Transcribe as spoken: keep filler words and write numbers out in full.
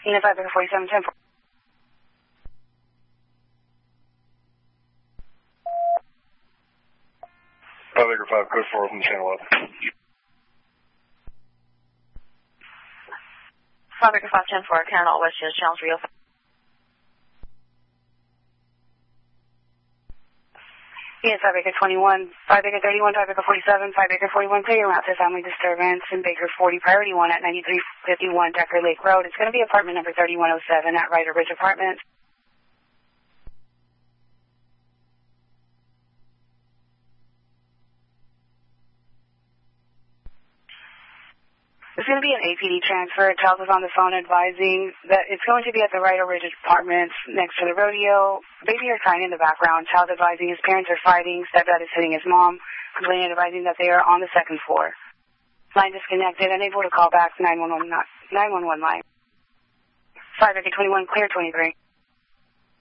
Unit five Baker forty-seven ten four. five Baker five, code four from the channel up. five Baker five ten four, Canada West Hills, channel three oh five. Unit five Baker twenty-one, five Baker thirty-one, five Baker forty-seven, five Baker forty-one, clear your route to family disturbance in Baker forty, priority one at ninety-three fifty-one Decker Lake Road. It's going to be apartment number thirty-one oh seven at Ryder Ridge Apartments. It's going to be an A P D transfer. Charles is on the phone advising that it's going to be at the Ryder Ridge Apartments next to the rodeo. Baby are crying in the background. Child advising his parents are fighting. Stepdad is hitting his mom. Complaining advising that they are on the second floor. Line disconnected. Unable to call back nine one one line. five Baker twenty-one, clear twenty-three.